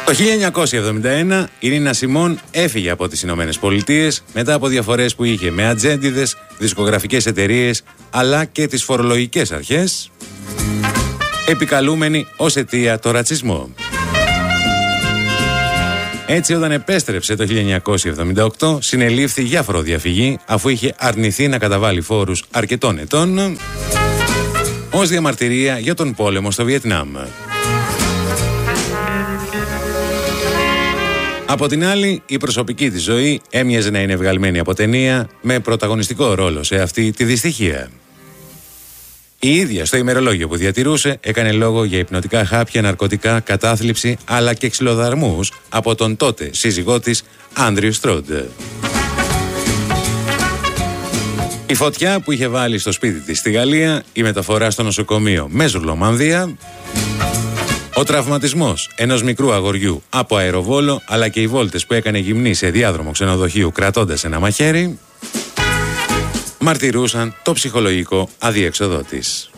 Το 1971 η Νίνα Σιμών έφυγε από τις Ηνωμένες Πολιτείες μετά από διαφορές που είχε με ατζέντιδες, δισκογραφικές εταιρείες αλλά και τις φορολογικές αρχές, επικαλούμενη ως αιτία το ρατσισμό. Έτσι, όταν επέστρεψε το 1978, συνελήφθη για φοροδιαφυγή αφού είχε αρνηθεί να καταβάλει φόρους αρκετών ετών ως διαμαρτυρία για τον πόλεμο στο Βιετνάμ. Από την άλλη, η προσωπική της ζωή έμοιαζε να είναι βγαλμένη από ταινία με πρωταγωνιστικό ρόλο σε αυτή τη δυστυχία. Η ίδια στο ημερολόγιο που διατηρούσε έκανε λόγο για υπνοτικά χάπια, ναρκωτικά, κατάθλιψη αλλά και ξυλοδαρμούς από τον τότε σύζυγό της Άντριου Στρόντ. Η φωτιά που είχε βάλει στο σπίτι της στη Γαλλία, η μεταφορά στο νοσοκομείο με ζουρλομανδία, ο τραυματισμός ενός μικρού αγοριού από αεροβόλο αλλά και οι βόλτες που έκανε γυμνή σε διάδρομο ξενοδοχείου κρατώντας ένα μαχαίρι μαρτυρούσαν το ψυχολογικό αδίέξοδό της.